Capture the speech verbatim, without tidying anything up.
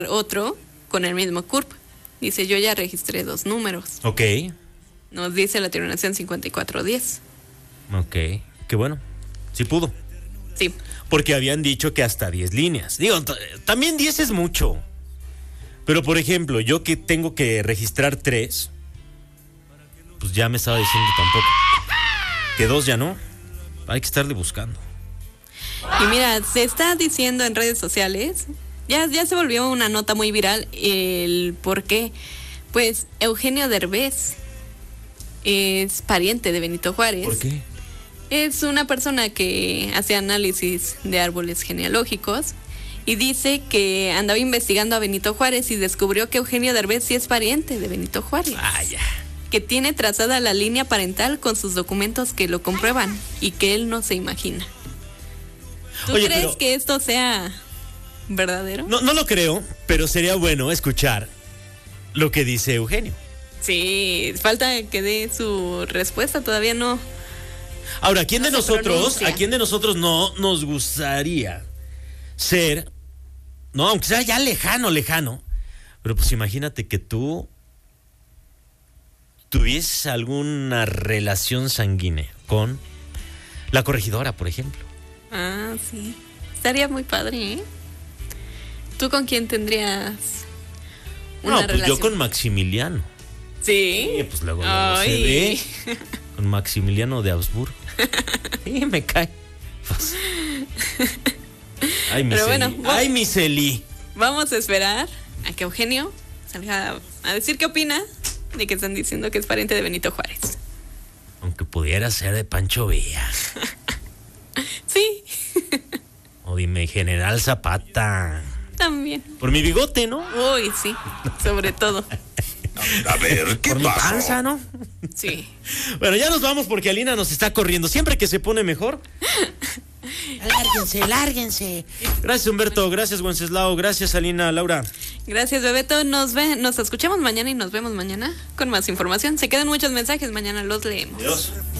otro con el mismo C U R P. Dice, yo ya registré dos números. Ok. Nos dice la terminación cincuenta y cuatro diez. Ok, qué bueno. Sí pudo. Sí. Porque habían dicho que hasta diez líneas. Digo, t- también diez es mucho. Pero, por ejemplo, yo que tengo que registrar tres, pues ya me estaba diciendo tampoco. Que dos ya no. Hay que estarle buscando. Y mira, se está diciendo en redes sociales, ya, ya se volvió una nota muy viral, el por qué. Pues Eugenio Derbez es pariente de Benito Juárez. ¿Por qué? Es una persona que hace análisis de árboles genealógicos y dice que andaba investigando a Benito Juárez y descubrió que Eugenio Derbez sí es pariente de Benito Juárez. Ah, ya. Que tiene trazada la línea parental con sus documentos que lo comprueban y que él no se imagina. ¿Tú Oye, crees pero- que esto sea verdadero? No, no lo creo, pero sería bueno escuchar lo que dice Eugenio. Sí, falta que dé su respuesta, todavía no. Ahora, ¿a quién No de se nosotros, pronuncia. a quién de nosotros no nos gustaría ser, no, aunque sea ya lejano, lejano, pero pues imagínate que tú tuvieses alguna relación sanguínea con la corregidora, por ejemplo? Ah, sí. Estaría muy padre, ¿eh? ¿Tú con quién tendrías una No, pues relación? yo con Maximiliano. Sí. Sí, pues luego, luego se Ay. ve. Con Maximiliano de Habsburgo. Sí, me cae. Pues. Ay, mi Pero Celi. bueno, vos- Ay, mi Celi. Vamos a esperar a que Eugenio salga a decir qué opina de que están diciendo que es pariente de Benito Juárez. Aunque pudiera ser de Pancho Villa. Sí, O dime, General Zapata. también. Por mi bigote, ¿no? Uy, sí, sobre todo. A ver, ¿qué Por mi pasó? panza, ¿no? Sí. Bueno, ya nos vamos porque Alina nos está corriendo. Siempre que se pone mejor. Lárguense, lárguense. Gracias, Humberto. Gracias, Wenceslao. Gracias, Alina, Laura. Gracias, Bebeto. Nos ve, nos escuchamos mañana y nos vemos mañana con más información. Se quedan muchos mensajes, mañana los leemos. Adiós.